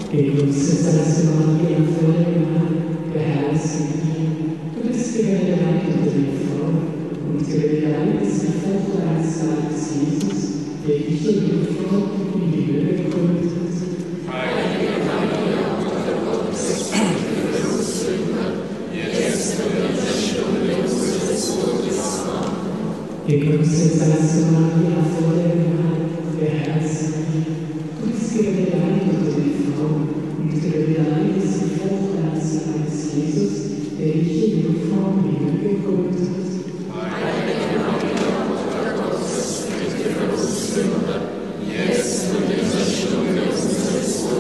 Gegrüßet seist du, Maria, voll der Gnade, der Herr ist mit dir. Du bist gebenedeit unter den Frauen, und gebenedeit ist die Frucht deines Leibes, Jesus, der dich zur Jungfrau in die Höhe gekrönt hat. Heilige Maria, Mutter Gottes, bitte für uns Sünder, jetzt und in der Stunde unseres Todes. Amen. Gegrüßet seist du, Maria, voll der Gnade, der Herr ist mit dir. Du bist gebenedeit unter den Frauen, und gebenedeit ist die Frucht deines Leibes, Jesus, der dich in die Jungfrau in die Höhe gekrönt hat.